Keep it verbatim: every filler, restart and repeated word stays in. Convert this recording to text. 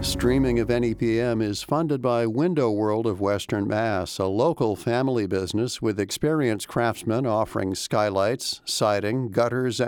Streaming of N E P M is funded by Window World of Western Mass, a local family business with experienced craftsmen offering skylights, siding, gutters,